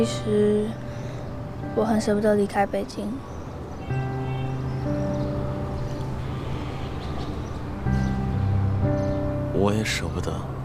其实我很舍不得离开北京。 我也舍不得。